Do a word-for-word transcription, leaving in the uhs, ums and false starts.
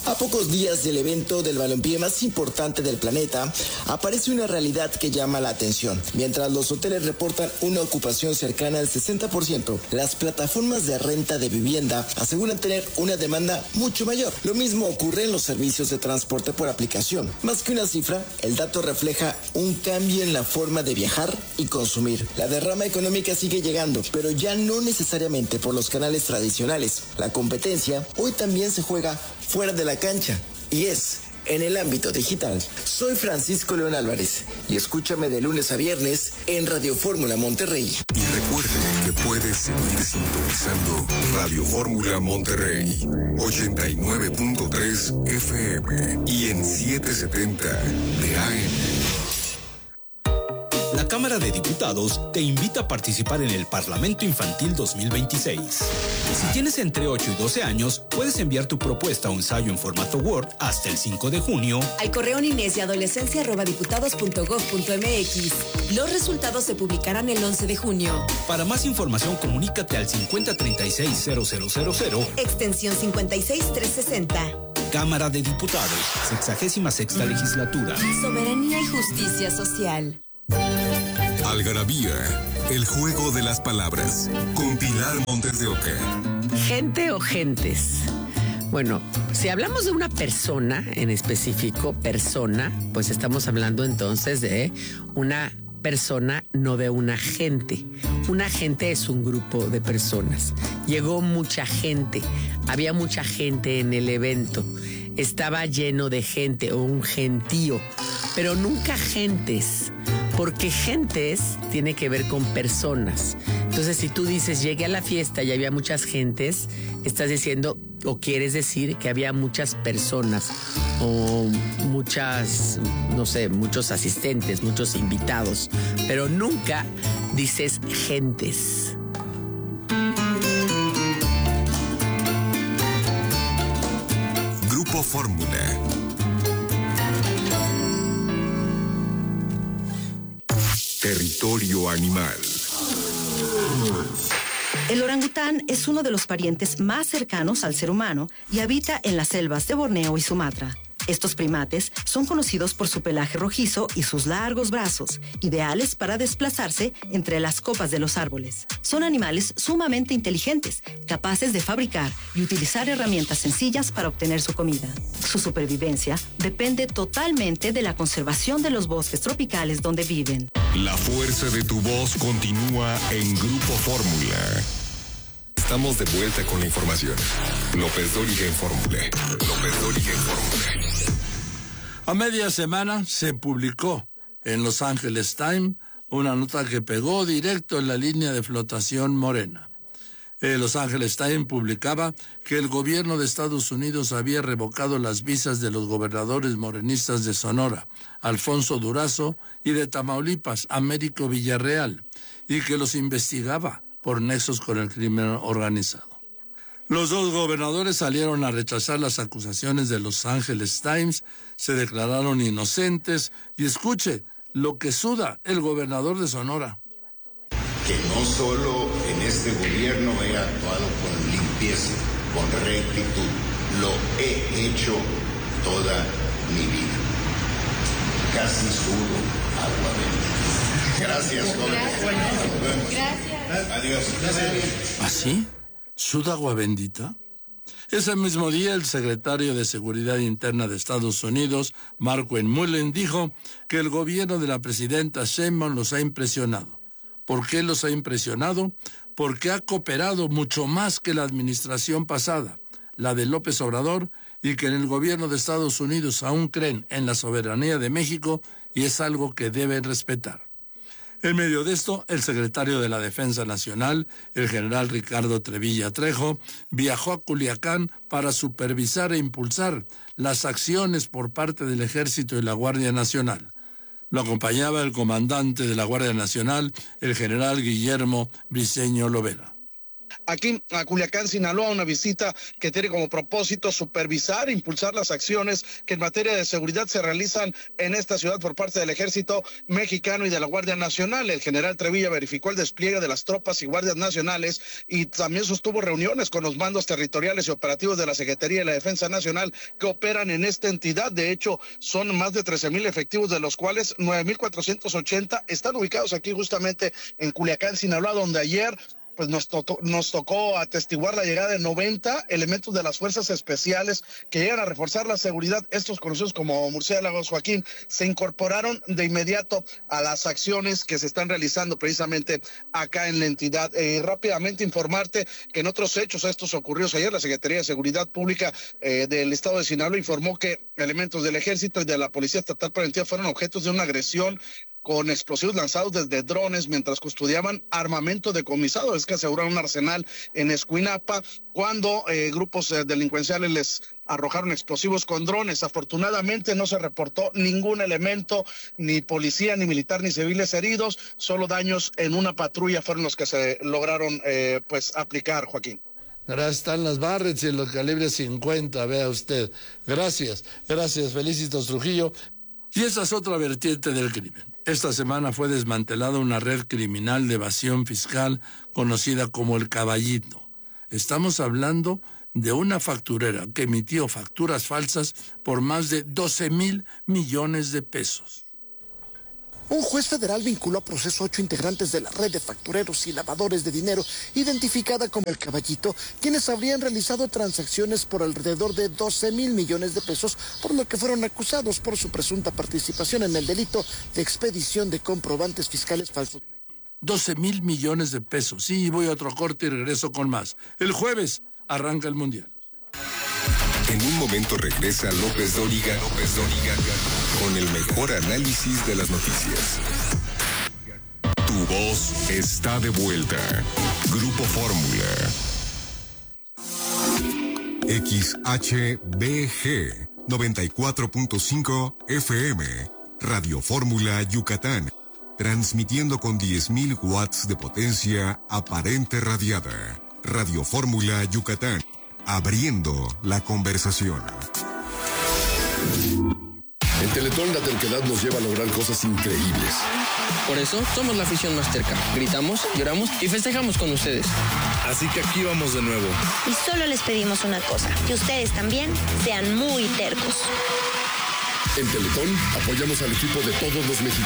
A pocos días del evento del balompié más importante del planeta, aparece una realidad que llama la atención. Mientras los hoteles reportan una ocupación cercana al sesenta por ciento, las plataformas de renta de vivienda aseguran tener una demanda mucho mayor. Lo mismo ocurre en los servicios de transporte por aplicación. Más que una cifra, el dato refleja un cambio en la forma de viajar y consumir. La derrama económica sigue llegando, pero ya no necesariamente por los canales tradicionales. La competencia hoy también se juega fuera de la cancha, y es en el ámbito digital. Soy Francisco León Álvarez y escúchame de lunes a viernes en Radio Fórmula Monterrey. Y recuerde que puedes seguir sintonizando Radio Fórmula Monterrey, ochenta y nueve punto tres F M y en setecientos setenta de A M. La Cámara de Diputados te invita a participar en el Parlamento Infantil dos mil veintiséis. Si tienes entre ocho y doce años, puedes enviar tu propuesta o ensayo en formato Word hasta el cinco de junio al correo niñez y adolescencia arroba diputados punto gob punto mx. Los resultados se publicarán el once de junio. Para más información, comunícate al cincuenta treinta y seis cero cero cero cero, extensión cincuenta y seis trescientos sesenta. Cámara de Diputados, sexagésima sexta legislatura. Soberanía y justicia social. Algarabía, el juego de las palabras, con Pilar Montes de Oca. Gente o gentes. Bueno, si hablamos de una persona en específico, persona, pues estamos hablando entonces de una persona, no de una gente. Una gente es un grupo de personas. Llegó mucha gente, había mucha gente en el evento. Estaba lleno de gente o un gentío, pero nunca gentes. Porque gentes tiene que ver con personas. Entonces, si tú dices, llegué a la fiesta y había muchas gentes, estás diciendo o quieres decir que había muchas personas o muchas, no sé, muchos asistentes, muchos invitados, pero nunca dices gentes. Grupo Fórmula. Territorio animal. El orangután es uno de los parientes más cercanos al ser humano y habita en las selvas de Borneo y Sumatra. Estos primates son conocidos por su pelaje rojizo y sus largos brazos, ideales para desplazarse entre las copas de los árboles. Son animales sumamente inteligentes, capaces de fabricar y utilizar herramientas sencillas para obtener su comida. Su supervivencia depende totalmente de la conservación de los bosques tropicales donde viven. La fuerza de tu voz continúa en Grupo Fórmula. Estamos de vuelta con la información. López Dóriga en Fórmula. López Dóriga en Fórmula. A media semana se publicó en Los Angeles Times una nota que pegó directo en la línea de flotación morena. El Los Angeles Times publicaba que el gobierno de Estados Unidos había revocado las visas de los gobernadores morenistas de Sonora, Alfonso Durazo, y de Tamaulipas, Américo Villarreal, y que los investigaba por nexos con el crimen organizado. Los dos gobernadores salieron a rechazar las acusaciones de Los Angeles Times, se declararon inocentes y escuche lo que suda el gobernador de Sonora. Que no solo en este gobierno he actuado con limpieza, con rectitud, lo he hecho toda mi vida. Casi sudo agua bendita. Gracias, joven. Gracias. Adiós. Gracias. ¿Así? ¿Suda agua bendita? Ese mismo día, el secretario de Seguridad Interna de Estados Unidos, Marco Mullen, dijo que el gobierno de la presidenta Sheinbaum los ha impresionado. ¿Por qué los ha impresionado? Porque ha cooperado mucho más que la administración pasada, la de López Obrador, y que en el gobierno de Estados Unidos aún creen en la soberanía de México y es algo que deben respetar. En medio de esto, el secretario de la Defensa Nacional, el general Ricardo Trevilla Trejo, viajó a Culiacán para supervisar e impulsar las acciones por parte del Ejército y la Guardia Nacional. Lo acompañaba el comandante de la Guardia Nacional, el general Guillermo Briceño Lovera. aquí a Culiacán, Sinaloa, una visita que tiene como propósito supervisar e impulsar las acciones que en materia de seguridad se realizan en esta ciudad por parte del Ejército Mexicano y de la Guardia Nacional. El general Trevilla verificó el despliegue de las tropas y guardias nacionales y también sostuvo reuniones con los mandos territoriales y operativos de la Secretaría de la Defensa Nacional que operan en esta entidad. De hecho, son más de trece mil efectivos, de los cuales nueve mil cuatrocientos ochenta están ubicados aquí justamente en Culiacán, Sinaloa, donde ayer pues nos tocó, nos tocó atestiguar la llegada de noventa elementos de las fuerzas especiales que llegan a reforzar la seguridad. Estos conocidos como murciélagos, Joaquín, se incorporaron de inmediato a las acciones que se están realizando precisamente acá en la entidad. Eh, rápidamente informarte que en otros hechos, estos ocurridos ayer, la Secretaría de Seguridad Pública eh, del Estado de Sinaloa informó que elementos del Ejército y de la Policía Estatal Preventiva fueron objetos de una agresión con explosivos lanzados desde drones mientras custodiaban armamento decomisado. Es que aseguraron un arsenal en Escuinapa cuando eh, grupos eh, delincuenciales les arrojaron explosivos con drones. Afortunadamente no se reportó ningún elemento, ni policía, ni militar, ni civiles heridos, solo daños en una patrulla fueron los que se lograron eh, pues aplicar, Joaquín. Gracias, están las Barretts y los calibres cincuenta, vea usted. Gracias, gracias, Felicitos Trujillo. Y esa es otra vertiente del crimen. Esta semana fue desmantelada una red criminal de evasión fiscal conocida como el Caballito. Estamos hablando de una facturera que emitió facturas falsas por más de doce mil millones de pesos. Un juez federal vinculó a proceso ocho integrantes de la red de factureros y lavadores de dinero, identificada como el Caballito, quienes habrían realizado transacciones por alrededor de doce mil millones de pesos, por lo que fueron acusados por su presunta participación en el delito de expedición de comprobantes fiscales falsos. doce mil millones de pesos. Sí, voy a otro corte y regreso con más. El jueves arranca el Mundial. En un momento regresa López Dóriga, López Dóriga, con el mejor análisis de las noticias. Tu voz está de vuelta. Grupo Fórmula. X H B G noventa y cuatro punto cinco F M. Radio Fórmula Yucatán. Transmitiendo con diez mil watts de potencia aparente radiada. Radio Fórmula Yucatán. Abriendo la conversación. En Teletón la terquedad nos lleva a lograr cosas increíbles. Por eso somos la afición más terca. Gritamos, lloramos y festejamos con ustedes. Así que aquí vamos de nuevo. Y solo les pedimos una cosa, que ustedes también sean muy tercos. En Teletón apoyamos al equipo de todos los mexicanos.